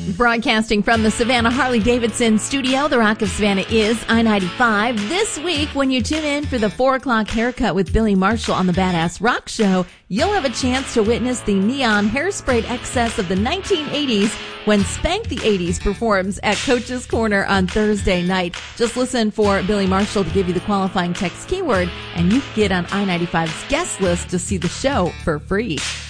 Broadcasting from the Savannah Harley-Davidson studio, the Rock of Savannah is I-95. This week, when you tune in for the 4 o'clock haircut with Billy Marshall on the Badass Rock Show, you'll have a chance to witness the neon hairsprayed excess of the 1980s when Spank the 80s performs at Coach's Corner on Thursday night. Just listen for Billy Marshall to give you the qualifying text keyword, and you can get on I-95's guest list to see the show for free.